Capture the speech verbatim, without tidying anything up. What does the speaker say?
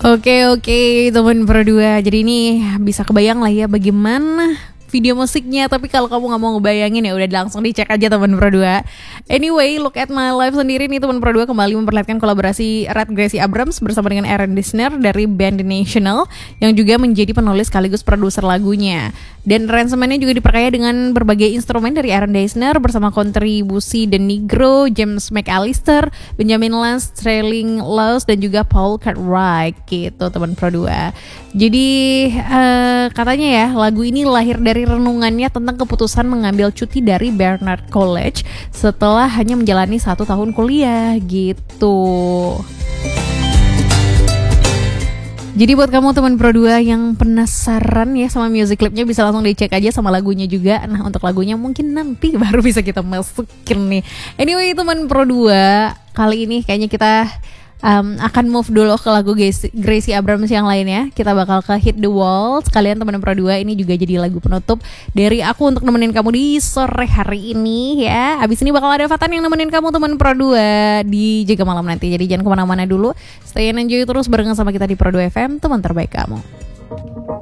Oke oke teman Pro dua. Jadi ini bisa kebayang lah ya bagaimana video musiknya. Tapi kalau kamu gak mau ngebayangin ya udah langsung dicek aja teman Pro dua. Anyway, Look at My Life sendiri nih teman Pro dua kembali memperlihatkan kolaborasi Red Gracie Abrams bersama dengan Aaron Dessner dari band The National yang juga menjadi penulis sekaligus produser lagunya. Dan aransemennya juga diperkaya dengan berbagai instrumen dari Aaron Dessner bersama kontribusi The Negro, James McAllister, Benjamin Lance, Trailing Laws dan juga Paul Cartwright gitu teman Pro dua. Jadi uh, katanya ya lagu ini lahir dari renungannya tentang keputusan mengambil cuti dari Barnard College setelah hanya menjalani satu tahun kuliah gitu. Jadi buat kamu teman Pro dua yang penasaran ya sama music clipnya bisa langsung dicek aja sama lagunya juga. Nah untuk lagunya mungkin nanti baru bisa kita masukin nih. Anyway teman Pro dua, kali ini kayaknya kita Um, akan move dulu ke lagu Gracie Abrams yang lainnya. Kita bakal ke Hit the Wall. Sekalian teman Pro dua, ini juga jadi lagu penutup dari aku untuk nemenin kamu di sore hari ini ya. Abis ini bakal ada Fatan yang nemenin kamu teman Pro dua di Jaga Malam nanti. Jadi jangan kemana-mana dulu, stay and enjoy terus barengan sama kita di Pro dua F M, teman terbaik kamu.